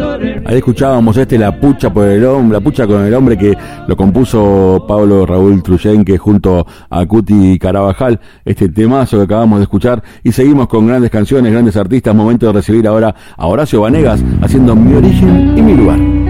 Ahí escuchábamos La Pucha por el hombre, La Pucha con el hombre, que lo compuso Pablo Raúl Truyenque junto a Cuti Carabajal, este temazo que acabamos de escuchar. Y seguimos con grandes canciones, grandes artistas. Momento de recibir ahora a Horacio Vanegas haciendo Mi Origen y Mi Lugar.